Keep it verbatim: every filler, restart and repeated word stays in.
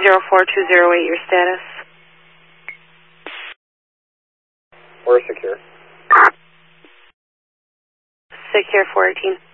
zero four two zero eight, your status? We're secure. Secure four eighteen.